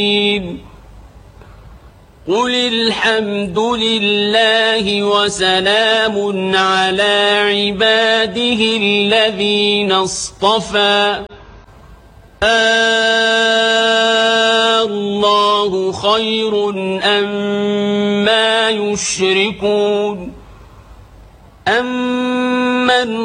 قل الحمد لله وسلام على عباده الذين اصطفى الله خير أما يشركون أمن